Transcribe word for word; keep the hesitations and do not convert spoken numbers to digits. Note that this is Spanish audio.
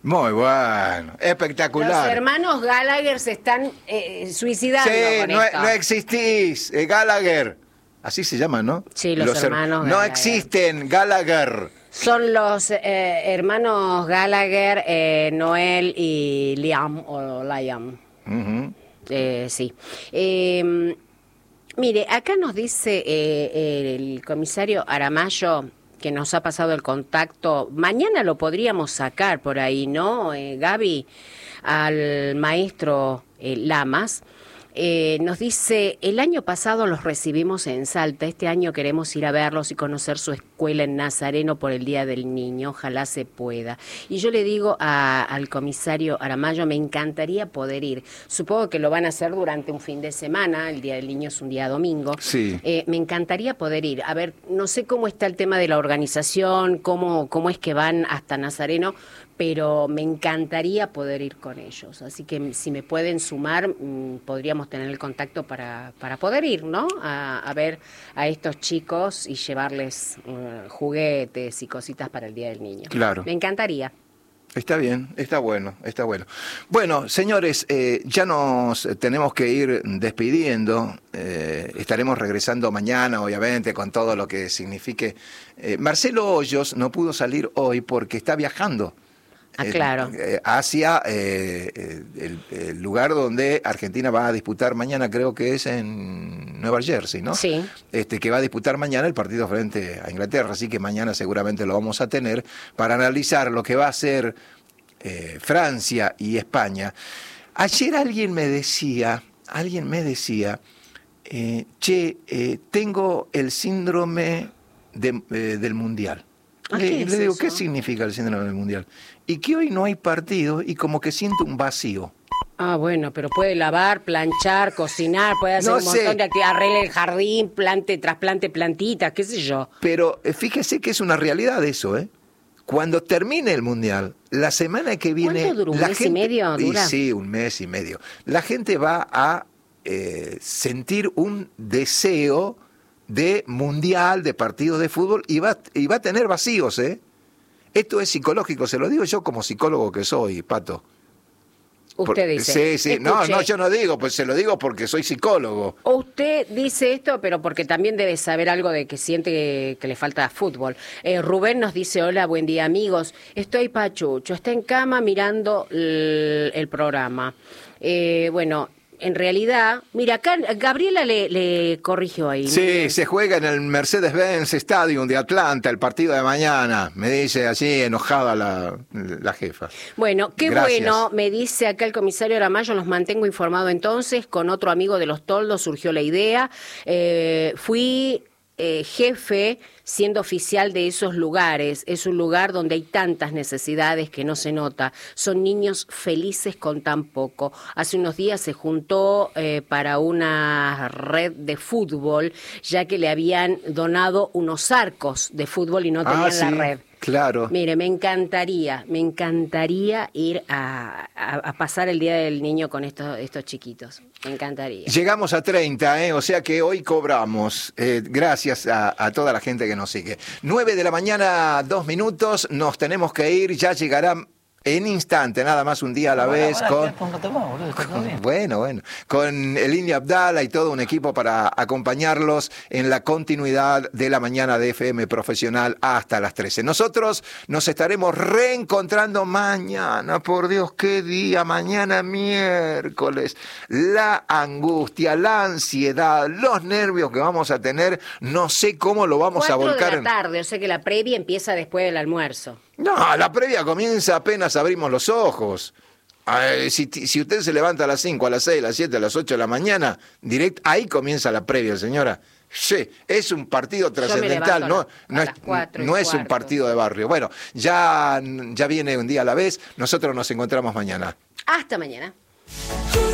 Muy bueno, espectacular. Los hermanos Gallagher se están eh, suicidando sí, con no, esto. no existís, eh, Gallagher. Así se llama, ¿no? Sí, los, los hermanos her- No Gallagher. existen, Gallagher. Son los eh, hermanos Gallagher, eh, Noel y Liam, o Liam. Uh-huh. Eh, sí. Eh, mire, acá nos dice eh, el comisario Aramayo que nos ha pasado el contacto. Mañana lo podríamos sacar por ahí, ¿no, eh, Gaby? Al maestro eh, Lamas. Eh, nos dice, el año pasado los recibimos en Salta, este año queremos ir a verlos y conocer su escuela en Nazareno por el Día del Niño, ojalá se pueda. Y yo le digo a, al comisario Aramayo, me encantaría poder ir. Supongo que lo van a hacer durante un fin de semana, el Día del Niño es un día domingo. Sí. Eh, me encantaría poder ir. A ver, no sé cómo está el tema de la organización, cómo, cómo es que van hasta Nazareno, pero me encantaría poder ir con ellos. Así que si me pueden sumar, mmm, podríamos tener el contacto para, para poder ir, ¿no? A, a ver a estos chicos y llevarles uh, juguetes y cositas para el Día del Niño. Claro. Me encantaría. Está bien, está bueno, está bueno. Bueno, señores, eh, ya nos tenemos que ir despidiendo. Eh, estaremos regresando mañana, obviamente, con todo lo que signifique. Eh, Marcelo Hoyos no pudo salir hoy porque está viajando. Ah, claro. Eh, hacia eh, el, el lugar donde Argentina va a disputar mañana, creo que es en Nueva Jersey, ¿no? Sí. Este, que va a disputar mañana el partido frente a Inglaterra, así que mañana seguramente lo vamos a tener para analizar lo que va a ser eh, Francia y España. Ayer alguien me decía, alguien me decía, eh, che, eh, tengo el síndrome de, eh, del Mundial. ¿Ah, Le, qué es le digo, eso? ¿qué significa el síndrome del Mundial? Y que hoy no hay partido y como que siento un vacío. Ah, bueno, pero puede lavar, planchar, cocinar, puede hacer No un sé. montón de actividades, arregle el jardín, plante, trasplante plantitas, qué sé yo. Pero eh, fíjese que es una realidad eso, ¿eh? Cuando termine el Mundial, la semana que viene... ¿Cuánto dura? ¿Un la mes y gente, medio dura? Y sí, un mes y medio. La gente va a eh, sentir un deseo de mundial, de partidos de fútbol, y va, y va a tener vacíos, ¿eh? Esto es psicológico, se lo digo yo como psicólogo que soy, Pato. Usted Por, dice. Sí, sí, no, Escuche, no, yo no digo, pues se lo digo porque soy psicólogo. Usted dice esto, pero porque también debe saber algo de que siente que, que le falta fútbol. Eh, Rubén nos dice, hola, buen día amigos, estoy pachucho, está en cama mirando el, el programa. Eh, bueno... En realidad, mira, acá Gabriela le, le corrigió ahí. Sí, ¿no? se juega en el Mercedes-Benz Stadium de Atlanta el partido de mañana. Me dice así enojada la, la jefa. Bueno, qué Gracias. bueno, me dice acá el comisario Aramayo, los mantengo informado entonces. Con otro amigo de los Toldos surgió la idea. Eh, fui... Eh, jefe siendo oficial de esos lugares. Es un lugar donde hay tantas necesidades que no se nota. Son niños felices con tan poco. Hace unos días se juntó eh, para una red de fútbol, ya que le habían donado unos arcos de fútbol y no tenían Ah, la sí, red. claro. Mire, me encantaría, me encantaría ir a, a, a pasar el Día del Niño con estos, estos chiquitos. Me encantaría. Llegamos a treinta, ¿eh? O sea que hoy cobramos. Eh, gracias a, a toda la gente que nos sigue. nueve de la mañana, dos minutos, nos tenemos que ir, ya llegará en instante, nada más un día a la vez, con, con bueno, bueno, con el India Abdala y todo un equipo para acompañarlos en la continuidad de la mañana de F M Profesional hasta las trece. Nosotros nos estaremos reencontrando mañana, por Dios, qué día, mañana miércoles. La angustia, la ansiedad, los nervios que vamos a tener, no sé cómo lo vamos a volcar. Cuatro de la tarde, o sea que la previa empieza después del almuerzo. No, la previa comienza apenas abrimos los ojos. Eh, si, si usted se levanta a las cinco, a las seis, a las siete, a las ocho de la mañana, direct, ahí comienza la previa, señora. Sí, es un partido trascendental, no, no, es, no es un partido de barrio. Bueno, ya, ya viene un día a la vez, nosotros nos encontramos mañana. Hasta mañana.